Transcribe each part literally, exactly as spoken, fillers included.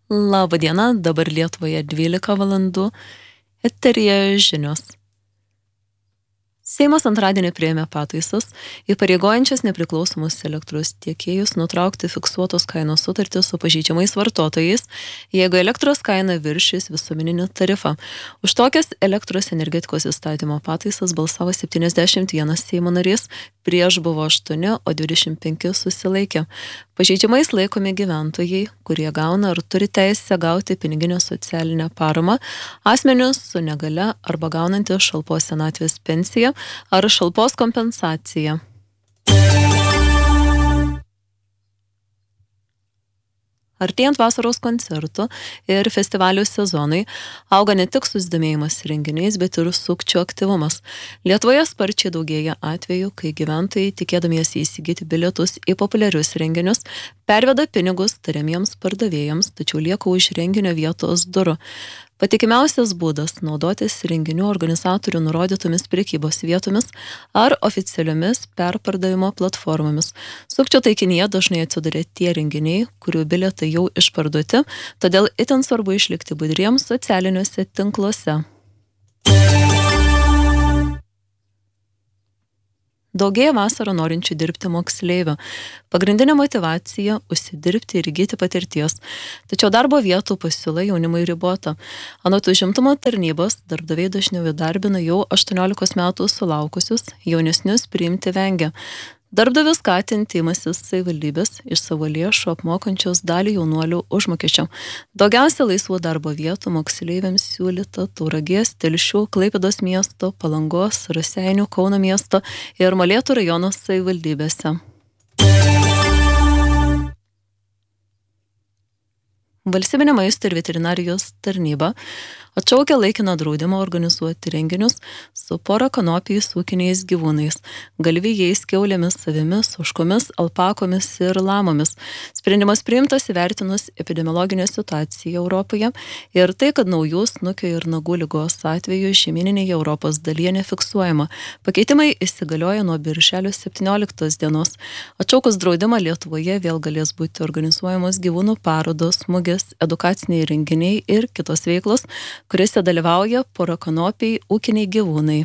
Labą dieną, dabar Lietuvoje dvylika valandų, eteryje žinios. Seimas antradienį priėmė pataisas, įpareigojančias nepriklausomus elektros tiekėjus nutraukti fiksuotos kainos sutartį su pažeidžiamais vartotojais, jeigu elektros kaina viršys visuomeninį tarifą. Už tokias elektros energetikos įstatymo pataisas balsavo septyniasdešimt vienas Seimo narys, prieš buvo aštuoni, o dvidešimt penki susilaikė. Pažeidžiamais laikomi gyventojai, kurie gauna ar turi teisę gauti piniginę socialinę paramą, asmenys su negale arba gaunantys šalpos senatvės pensiją ar šalpos kompensaciją. Artėjant vasaros koncertų ir festivalių sezonai auga ne tik susidomėjimas renginiais, bet ir sukčių aktyvumas. Lietuvoje sparčiai daugėja atvejų, kai gyventojai, tikėdamiesi įsigyti bilietus į populiarius renginius, perveda pinigus tariamiems pardavėjams, tačiau lieka už renginio vietos durų. Patikimiausias būdas naudotis renginių organizatorių nurodytomis prekybos vietomis ar oficialiomis perpardavimo platformomis. Sukčių taikinyje dažnai atsiduria tie renginiai, kurių bilietai jau išparduoti, todėl itin svarbu išlikti budriems socialiniuose tinkluose. Daugėja vasarą norinčių dirbti moksleivių. Pagrindinė motyvacija – užsidirbti ir įgyti patirties. Tačiau darbo vietų pasiūla jaunimui ribota. Anot užimtumo tarnybos, darbdaviai dažniau įdarbina jau aštuoniolikos metų sulaukusius, jaunesnius priimti vengia. Darbdavius skatinti imasis savivaldybės iš savo lėšų apmokančios dalį jaunuolių užmokesčio. Daugiausia laisvų darbo vietų moksleiviams siūlyta Tauragės, Telšių, Klaipėdos miesto, Palangos, Raseinių, Kauno miesto ir Molėtų rajono savivaldybėse. Valstybinė maisto ir veterinarijos tarnyba atšaukia laikiną draudimą organizuoti renginius su pora kanopijais ūkiniais gyvūnais – galvijais, kiaulėmis, avimis, ožkomis, alpakomis ir lamomis. Sprendimas priimtas įvertinus epidemiologinę situaciją Europoje ir tai, kad naujų snukio ir nagų ligos atveju žemyninėje Europos dalyje nefiksuojama. Pakeitimai įsigalioja nuo birželio septynioliktos dienos. Atšaukus draudimą Lietuvoje vėl galės būti organizuojamos gyvūnų parodos, mugės, edukaciniai renginiai ir kitos veiklos, kuriuose dalyvauja porakanopiai ūkiniai gyvūnai.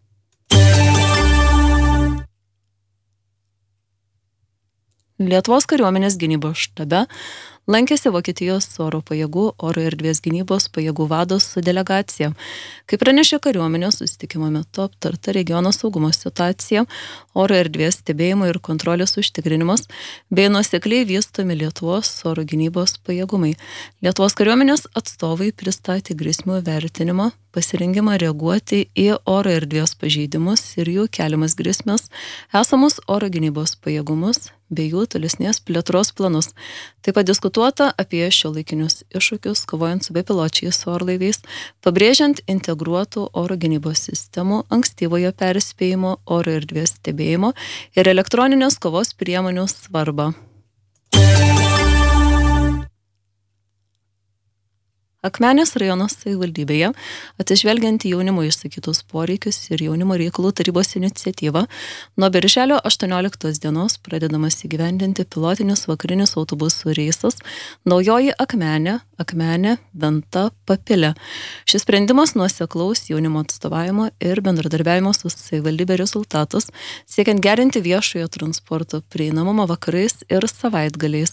Lietuvos kariuomenės gynybos štabe lankėsi Vokietijos oro pajėgų oro erdvės gynybos pajėgų vados su delegacija. Kaip pranešė kariuomenės susitikimo metu aptarta regiono saugumo situacija, oro erdvės stebėjimo ir kontrolės užtikrinimas, bei nuosekliai vystomi Lietuvos oro gynybos pajėgumai. Lietuvos kariuomenės atstovai pristatė grėsmių vertinimą, pasirengimą reaguoti į oro erdvės pažeidimus ir jų keliamas grėsmes, esamus oro gynybos pajėgumus bei jų tolesnės plėtros planus. Taip pat diskutuota apie šiuolaikinius iššūkius, kovojant su bepiločiais orlaiviais, pabrėžiant integruotų oro gynybos sistemų, ankstyvojo perspėjimo, oro erdvės stebėjimo ir elektroninės kovos priemonių svarbą. Akmenės rajono savivaldybėje, atsižvelgiant į jaunimo išsakytus poreikius ir jaunimo reikalų tarybos iniciatyvą, nuo birželio aštuonioliktos dienos pradedamas įgyvendinti pilotinis vakarinis autobusų reisas Naujoji Akmenė, Akmenė, Venta, Papilė. Šis sprendimas nuoseklaus jaunimo atstovavimo ir bendradarbiavimo su savivaldybė rezultatas, siekiant gerinti viešojo transporto prieinamumą vakarais ir savaitgaliais.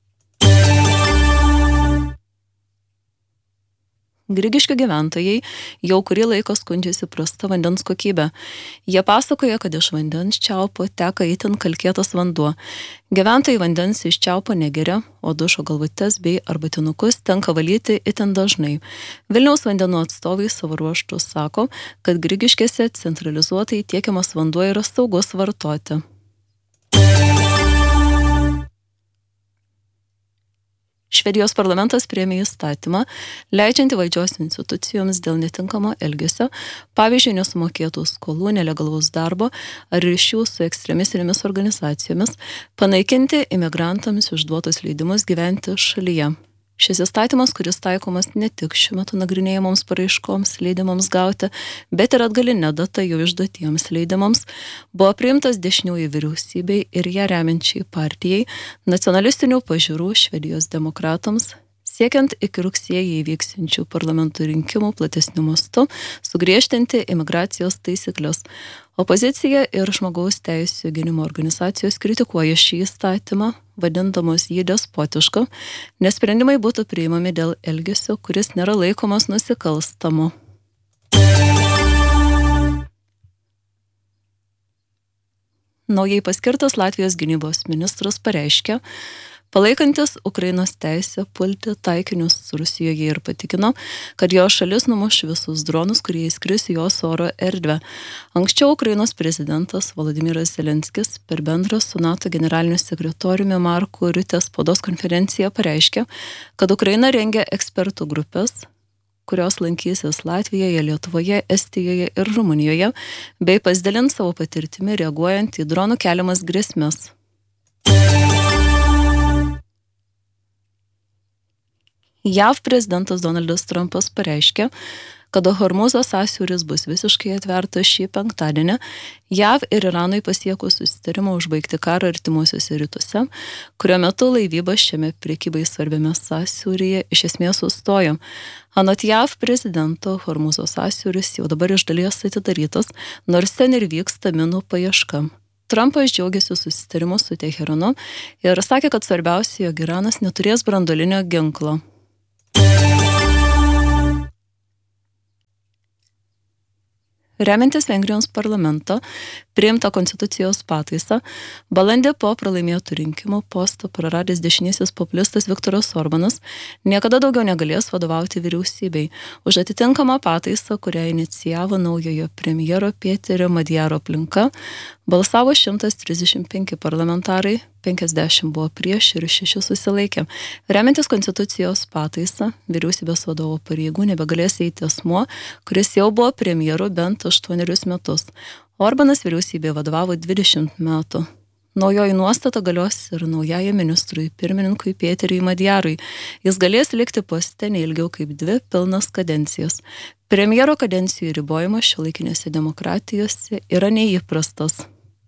Grigiškių gyventojai jau kurį laiką skundžiasi prasta vandens kokybė. Jie pasakoja, kad iš vandens čiaupo teka itin kalkėtas vanduo. Gyventojai vandens iš čiaupo negeria, o dušo galvutes bei arbatinukus tenka valyti itin dažnai. Vilniaus vandenų atstovai savo ruožtu sako, kad Grigiškėse centralizuotai tiekiamas vanduo yra saugus vartoti. Švedijos parlamentas priėmė įstatymą, leidžiantį valdžios institucijoms dėl netinkamo elgesio, pavyzdžiui, nesumokėtų skolų, nelegalaus darbo ar ryšių su ekstremistinėmis organizacijomis, panaikinti imigrantams išduotus leidimus gyventi šalyje. Šis įstatymas, kuris taikomas ne tik šiuo metu nagrinėjamoms paraiškoms leidimams gauti, bet ir atgalinė data jau išduotiems leidimams, buvo priimtas dešiniųjų vyriausybei ir ją remiančiai partijai, nacionalistinių pažiūrų Švedijos demokratams, siekiant iki rugsėjį įvyksiančių parlamentų rinkimų platesniu mastu sugriežtinti imigracijos taisyklės. Opozicija ir žmogaus teisių gynimo organizacijos kritikuoja šį įstatymą, vadindamos jį despotišku, nes sprendimai būtų priimami dėl elgesio, kuris nėra laikomas nusikalstamu. Naujai paskirtas Latvijos gynybos ministras pareiškė, palaikantis Ukrainos teisę pulti taikinius Rusijoje ir patikino, kad jo šalis numuš visus dronus, kurie įskris į jos oro erdvę. Anksčiau Ukrainos prezidentas Volodymyras Zelenskis per bendrą su NATO generaliniu sekretoriumi Marku Riute spaudos konferenciją pareiškė, kad Ukraina rengia ekspertų grupės, kurios lankysis Latvijoje, Lietuvoje, Estijoje ir Rumunijoje, bei pasidalins savo patirtimi reaguojant į dronų keliamas grėsmes. J A V prezidentas Donaldas Trumpas pareiškė, kad Hormūzo sąsiauris bus visiškai atvertas šį penktadienį, J A V ir Iranui pasiekus susitarimą užbaigti karą artimuosiuose rytuose, kurio metu laivyba šiame prekybai svarbiame sąsiauryje iš esmės sustojo. Anot J A V prezidento, Hormūzo sąsiauris jau dabar iš dalies atidarytas, nors ten ir vyksta minų paieška. Trumpas džiaugiasi susitarimu su Teheranu ir sakė, kad svarbiausia, jog Iranas neturės branduolinio ginklo. Remiantis Vengrijos parlamento priimtą konstitucijos pataisą, balandį po pralaimėtų rinkimų postą praradęs dešinysis populistas Viktoras Orbanas niekada daugiau negalės vadovauti vyriausybei. Už atitinkamą pataisą, kurią inicijavo naujojo premjero Pieterio Madjaro aplinka, balsavo šimtas trisdešimt penki parlamentarai, penkiasdešimt buvo prieš ir šeši susilaikė. Remiantis konstitucijos pataisą, vyriausybės vadovo pareigų nebegalės eiti asmuo, kuris jau buvo premjeru bent aštuonerius metus. Orbanas vyriausybėje vadovavo dvidešimt metų. Naujoji nuostata galios ir naujajam ministrui pirmininkui Pieteriui Madjarui. Jis galės likti poste neilgiau kaip dvi pilnas kadencijas. Premjero kadencijų ribojimas šiuolaikinėse demokratijose yra neįprastas.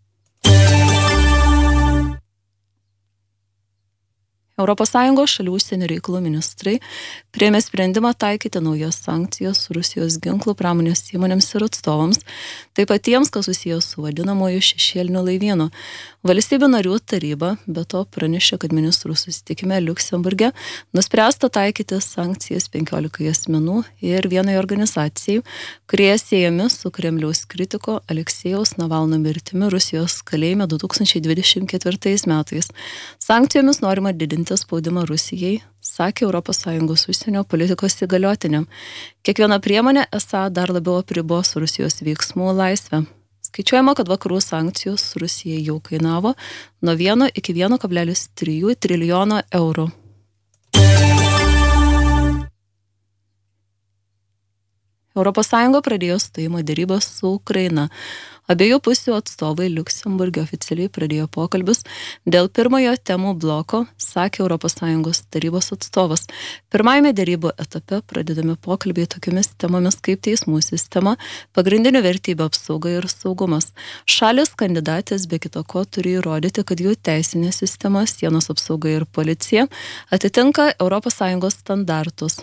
Europos Sąjungos šalių užsienio reikalų ministrai priėmė sprendimą taikyti naujas sankcijas Rusijos ginklų pramonės įmonėms ir atstovams, taip pat tiems, kas susijęs su vadinamoju šešėliniu laivynu. Valstybių narių taryba be to pranešė, kad ministrų susitikime Liuksemburge nuspręsta taikyti sankcijas penkiolikai asmenų ir vienai organizacijai, kurie siejami su Kremliaus kritiko Aleksejaus Navalno mirtimi Rusijos kalėjime du tūkstančiai dvidešimt ketvirtais metais. Sankcijomis norima didinti spaudimą Rusijai, sakė Europos Sąjungos užsienio politikos įgaliotinė. Kiekviena priemonė esą dar labiau apribos Rusijos veiksmų laisvę. Skaičiuojama, kad vakarų sankcijos Rusijai jau kainavo nuo vieno iki vieno kablelis trijų trilijono eurų. Europos Sąjunga pradėjo stojimo derybas su Ukraina. Abiejų pusių atstovai Liuksemburge oficialiai pradėjo pokalbius dėl pirmojo temų bloko, sakė Europos Sąjungos tarybos atstovas. Pirmajame derybų etape pradedami pokalbiai tokiamis temomis kaip teismų sistema, pagrindinių vertybių apsauga ir saugumas. Šalis kandidatės be kito ko turi įrodyti, kad jų teisinė sistema, sienos apsauga ir policija atitinka Europos Sąjungos standartus.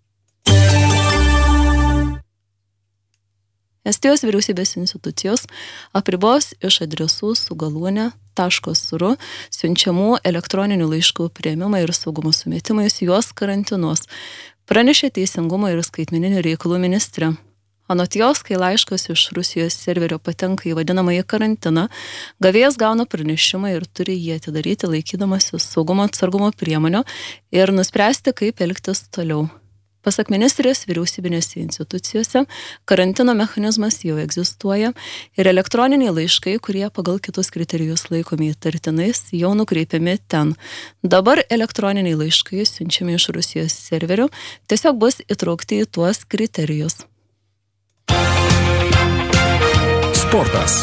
Estijos vyriausybės institucijos apribos iš adresų su galūne .ru siunčiamų elektroninių laiškų priėmimą ir saugumo sumetimais juos karantinuos, pranešė Teisingumo ir skaitmeninių reikalų ministrė. Anot jos, kai laiškas iš Rusijos serverio patenka į vadinamąjį karantiną, gavėjas gauna pranešimą ir turi jį atidaryti laikydamasis saugumo atsargumo priemonių ir nuspręsti, kaip elgtis toliau. Pasak ministrės, vyriausybinėse institucijose karantino mechanizmas jau egzistuoja ir elektroniniai laiškai, kurie pagal kitus kriterijus laikomi įtartinais, jau nukreipiami ten. Dabar elektroniniai laiškai siunčiami iš Rusijos serverių tiesiog bus įtraukti į tuos kriterijus. Sportas.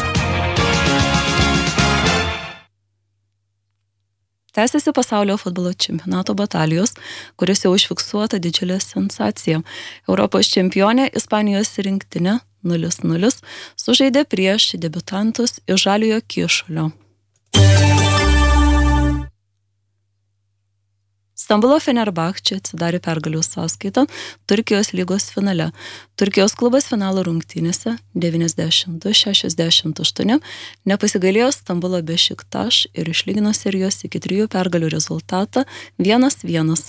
Tęsiasi pasaulio futbolo čempionato batalijos, kuriuose užfiksuota didžiulė sensacija. Europos čempionė Ispanijos rinktinė nulis nulis sužaidė prieš debiutantus iš Žaliojo Kyšulio. Stambulo Fenerbahče atsidarė pergalių sąskaitą Turkijos lygos finale. Turkijos klubas finalo rungtynėse devyniasdešimt du šešiasdešimt aštuoni nepasigailėjo Stambulo Bešiktaš ir išlygino serijos iki trijų pergalių rezultatą vienas vienas.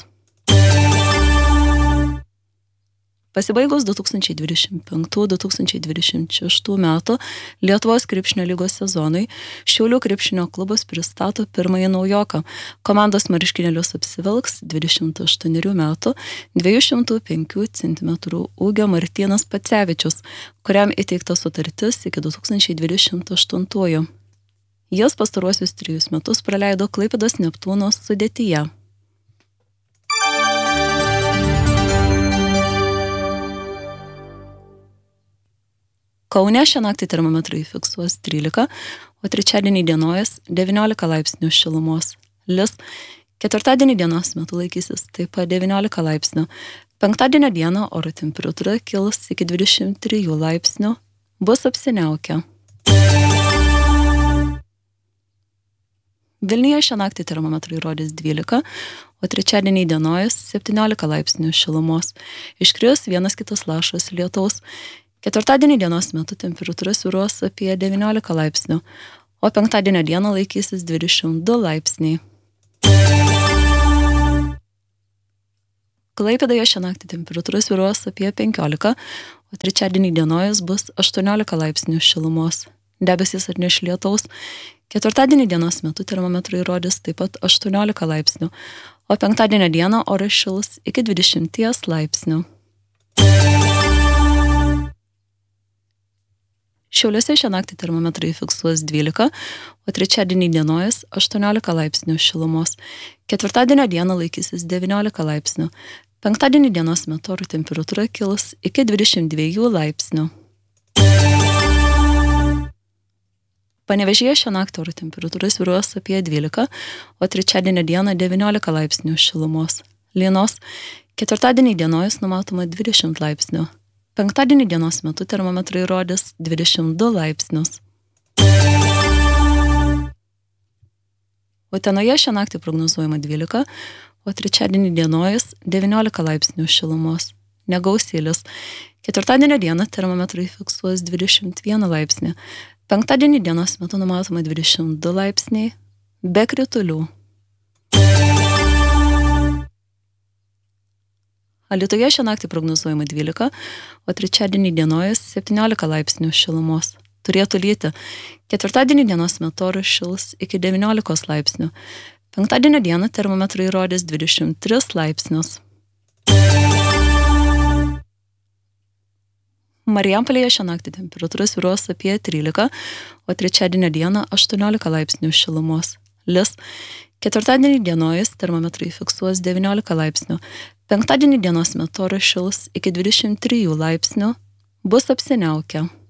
Pasibaigus du tūkstančiai dvidešimt penktų - du tūkstančiai dvidešimt šeštų metų Lietuvos krepšinio lygos sezonui Šiaulių krepšinio klubas pristato pirmąjį naujoką. Komandos marškinėlius apsivilks dvidešimt aštuonerių metų dviejų šimtų penkių centimetrų ūgio Martynas Pacevičius, kuriam įteikta sutartis iki du tūkstančiai dvidešimt aštuntųjų. Jis pastaruosius trijus metus praleido Klaipėdos Neptūno sudėtyje. Kaune šią naktį termometrai fiksuos trylika, o trečiadienį dienojas devyniolika laipsnių šilumos. Lis ketvirtadienį dienos metu laikysis taip pat devyniolika laipsnių. Penktadienio dieną oro temperatūra kils iki dvidešimt trijų laipsnių, bus apsiniaukę. Vilniuje šią naktį termometrai rodys dvylika, o trečiadienį dienojas septyniolika laipsnių šilumos. Iškris vienas kitas lašas lietaus. Ketvirtadienį dienos metu temperatūra svyruos apie devyniolika laipsnių, o penktadienio dieną laikysis dvidešimt du laipsniai. Klaipėdoje šią naktį temperatūra svyruos apie penkiolika, o trečiadienį dienojas bus aštuoniolika laipsnių šilumos. Debesys atneš lietaus. Ketvirtadienį dienos metu termometrai rodys taip pat aštuoniolika laipsnių, o penktadienio dieną oras šils iki dvidešimt laipsnių. Šiauliuose šią naktį termometrai fiksuos dvylika, o trečiadienį dienojas aštuoniolika laipsnių šilumos. Ketvirtadienio dieną laikysis devyniolika laipsnių. Penktadienį dienos metu oro temperatūra kils iki dvidešimt dviejų laipsnių. Panevėžyje šią naktį oro temperatūra svyruos apie dvylika, o trečiadienio dieną devyniolika laipsnių šilumos. Lynos ketvirtadienį dienojas numatoma dvidešimt laipsnių. Penktadienį dienos metu termometrai rodys dvidešimt du laipsnius. Utenoje šią naktį prognozuojama dvylika, o trečiadienį dienojas devyniolika laipsnių šilumos. Negausiai lis. Ketvirtadienio dieną termometrai fiksuos dvidešimt vieną laipsnį. Penktadienį dienos metu numatoma dvidešimt du laipsniai, be kritulių. Alytuje šią naktį prognozuojama dvylika, o trečiadienį dienojas septyniolika laipsnių šilumos. Turėtų lyti. Ketvirtadienį dienos metu oras šils iki devyniolikos laipsnių. Penktadienio dieną termometrai rodys dvidešimt tris laipsnius. Marijampolėje šią naktį temperatūra svyruos apie trylika, o trečiadienio dieną aštuoniolika laipsnių šilumos. Lis. Ketvirtadienį dienojas termometrai fiksuos devyniolika laipsnių. Penktadienį dienos metu oras šils iki dvidešimt trijų laipsnių, bus apsiniaukę.